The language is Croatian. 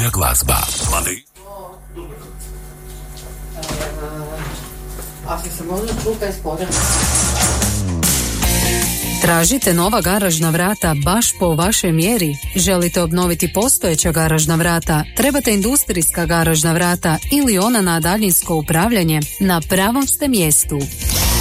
Najbolja glazba. Ako se možda čuka ispodem. Tražite nova garažna vrata baš po vašoj mjeri? Želite obnoviti postojeća garažna vrata? Trebate industrijska garažna vrata ili ona na daljinsko upravljanje? Na pravom ste mjestu.